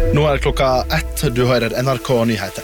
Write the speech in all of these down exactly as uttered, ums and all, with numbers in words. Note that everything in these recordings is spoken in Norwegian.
Nå er klokka ett, du hører N R K Nyheter.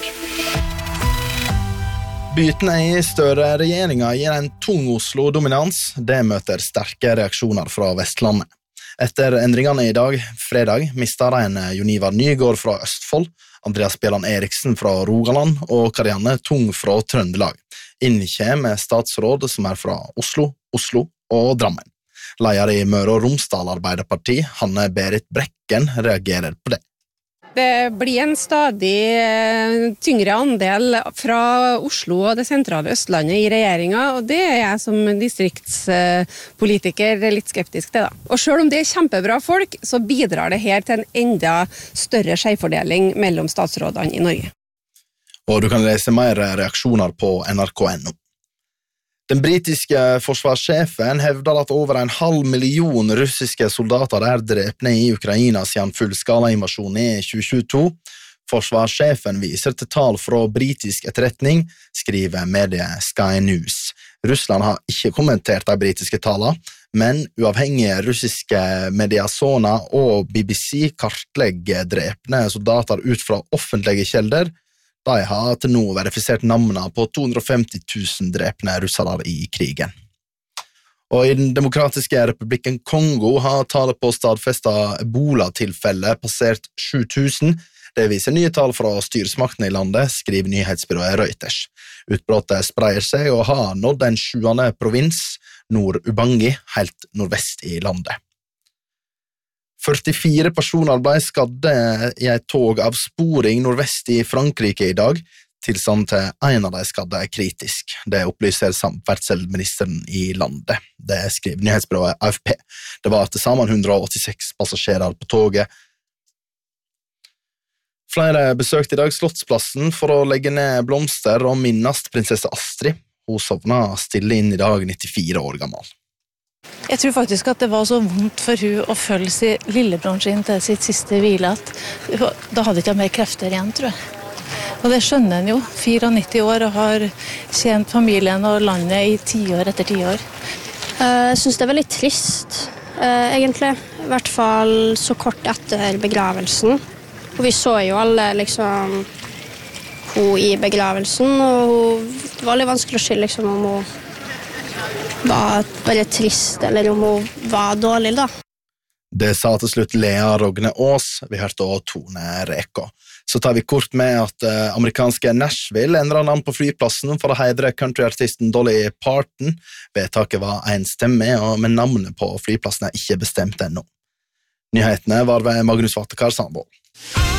Bytene i Støre-regjeringen gir en tung Oslo-dominans. Det møter sterke reaksjoner fra Vestlandet. Etter endringene i dag, fredag, mistet en Jonivar Nygård fra Østfold, Andreas Bjelland Eriksen fra Rogaland og Karianne Tung fra Trøndelag. Inn kommer statsråd som er fra Oslo, Oslo og Drammen. Leder i Møre og Romsdal Arbeiderparti, Hanne Berit Brekken, reagerer på det. Det blir en stadig tyngre andel fra Oslo og det sentrale Østlandet i regjeringen, og det er jeg som distriktspolitiker litt skeptisk til. Da. Og selv om det er kjempebra folk, så bidrar det her til en enda større skjevfordeling mellom statsrådene i Norge. Og du kan lese mer reaksjoner på N R K punktum no. Den britiske forsvarssjefen hevder at over en halv million russiske soldater er drepne i Ukraina siden fullskala-invasjonen i tjue tjueto. Forsvarssjefen viser til tall fra britisk etterretning, skriver mediet Sky News. Russland har ikke kommentert de britiske tallene, men uavhengige russiske Mediasona og B B C kartlegger drepne soldater ut fra offentlige kjelder. De har til nå verifisert navnene på to hundre og femti tusen drepne russere i krigen. Og i den demokratiske republikken Kongo har tallet på stadfestet Ebola-tilfelle passert sju tusen. Det viser nye tall fra styresmaktene i landet, skriver nyhetsbyrået Reuters. Utbrottet spreier seg og har nådd den sjuende provins, Nord-Ubangi, helt nordvest i landet. førtifire personer ble skadde i et tog av sporing nordvest i Frankrike i dag. Tilstand til en av de skadde er kritisk. Det opplyser samferdselsministeren i landet. Det skriver nyhetsbyrået A F P. Det var til sammen hundre og åttiseks passasjerer på toget. Flere besøkte i dag Slottsplassen for å legge ned blomster og minnast prinsesse Astrid. Hun sovna stille inn i dag, nittifire år gammel. Jeg tror faktisk at det var så vondt for hun å følge sin lillebroren sin til sitt siste hvile at da hadde ikke mer krefter igjen, tror jeg. Og det skjønner en jo, nittifire år og har tjent familien og landet i tiår etter tiår. Jeg synes det er veldig trist, egentlig. I hvert fall så kort etter begravelsen. Og vi så jo alle liksom hun i begravelsen, og det var veldig vanskelig å skille liksom, om hun var bare trist, eller om hun var dårlig, da. Det sa til slutt Lea Rogne Aas, vi hørte også Tone Reka. Så tar vi kort med at uh, amerikanske Nashville endret navn på flyplassen for å heidre countryartisten Dolly Parton. Vedtaket var en stemme, men navnet på flyplassen er ikke bestemt ennå. Nyhetene var ved Magnus Vatekar Sandvold.